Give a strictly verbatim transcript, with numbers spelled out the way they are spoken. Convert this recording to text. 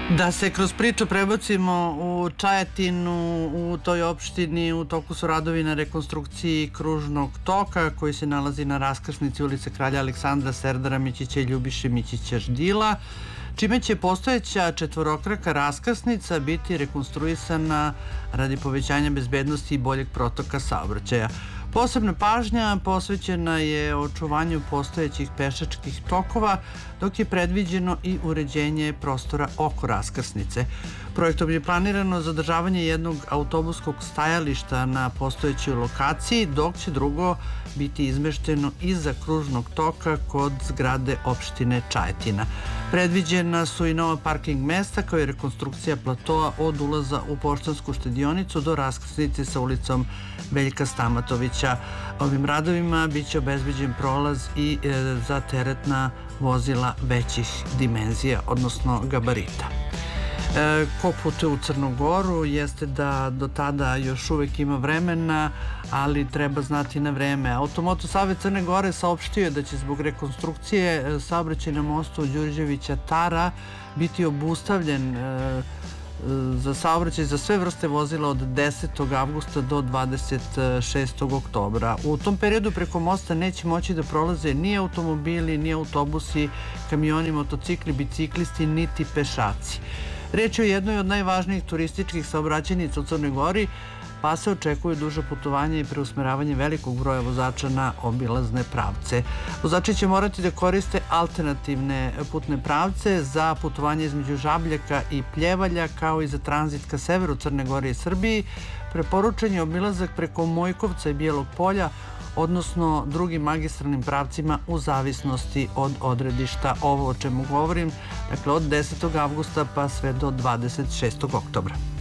Da se kroz priču prebacimo u Čajetinu, u toj opštini u toku su radovi na rekonstrukciji kružnog toka koji se nalazi na raskrsnici ulice Kralja Aleksandra, Serdara Mićića i Ljubiše Mićića Ždila, čime će postojeća četvorokraka raskrsnica biti rekonstruisana radi povećanja bezbednosti i boljeg protoka saobraćaja. Posebna pažnja posvećena je očuvanju postojećih pešačkih tokova, dok je predviđeno i uređenje prostora oko raskrsnice. Projektom je planirano zadržavanje jednog autobuskog stajališta na postojećoj lokaciji, dok će drugo biti izmešteno iza kružnog toka kod zgrade opštine Čajetina. Predviđena su i nova parking mesta kao i rekonstrukcija platoa od ulaza u Poštansku štedionicu do raskrsnice sa ulicom Veljka Stamatovića. Ovim radovima biće obezbeđen prolaz i za teretna vozila većih dimenzija, odnosno gabarita. Ko putuje u Crnu Goru jeste da do tada još uvek ima vremena, ali treba znati na vreme. Automoto Savez Crne Gore saopštio je da će zbog rekonstrukcije saobraćaj na mostu Đurđevića Tara biti obustavljen za saobraćaj za sve vrste vozila od desetog avgusta do dvadeset šestog oktobra. U tom periodu preko mosta neće moći da prolaze ni automobili, ni autobusi, kamioni, motocikli, biciklisti, niti pešaci. Reč je o jednoj od najvažnijih turističkih saobraćajnica u Crnoj Gori, pa se očekuju duže putovanje i preusmeravanje velikog broja vozača na obilazne pravce. Vozači će morati da koriste alternativne putne pravce za putovanje između Žabljaka i Pljevalja, kao i za tranzit ka severu Crne Gore i Srbiji. Preporučen je obilazak preko Mojkovca i Bijelog Polja, odnosno drugim magistralnim pravcima u zavisnosti od odredišta. Ovo o čemu govorim, dakle od desetog avgusta pa sve do dvadeset šestog oktobra.